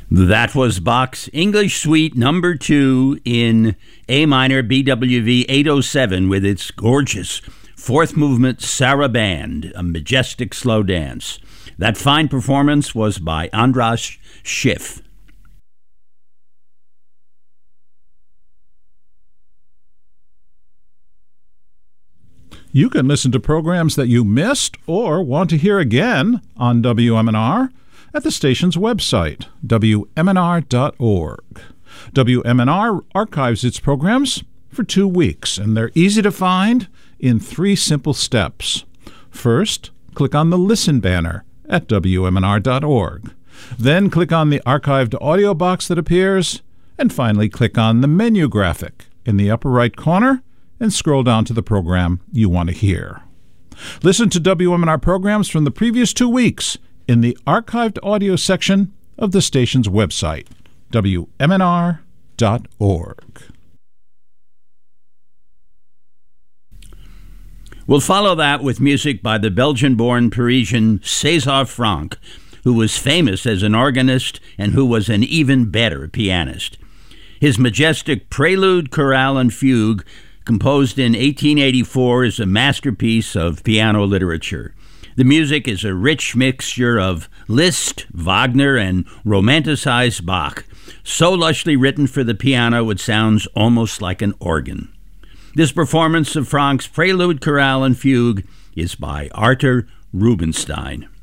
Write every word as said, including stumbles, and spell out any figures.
That was Bach's English Suite number two in A minor B W V eight oh seven with its gorgeous fourth movement Saraband, a majestic slow dance. That fine performance was by Andras Schiff. You can listen to programs that you missed or want to hear again on W M N R at the station's website, W M N R dot org. W M N R archives its programs for two weeks, and they're easy to find in three simple steps. First, click on the Listen banner at W M N R dot org. Then click on the archived audio box that appears, and finally click on the menu graphic in the upper right corner and scroll down to the program you want to hear. Listen to W M N R programs from the previous two weeks in the archived audio section of the station's website, W M N R dot org. We'll follow that with music by the Belgian-born Parisian César Franck, who was famous as an organist and who was an even better pianist. His majestic Prelude, Chorale, and Fugue, composed in eighteen eighty-four, is a masterpiece of piano literature. The music is a rich mixture of Liszt, Wagner, and romanticized Bach, so lushly written for the piano it sounds almost like an organ. This performance of Franck's Prelude, Chorale, and Fugue is by Arthur Rubinstein.